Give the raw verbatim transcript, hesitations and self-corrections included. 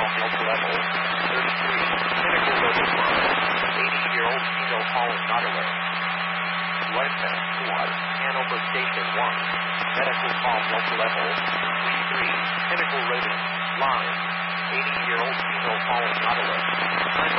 call multi-level. thirty-three, Pinnacle Loading Line. eighty-year-old female calling not aware. Blood test squad, Hanover Station one. Medical call multi-level. three-three, Pinnacle Loading Line. eighty-year-old female calling not aware.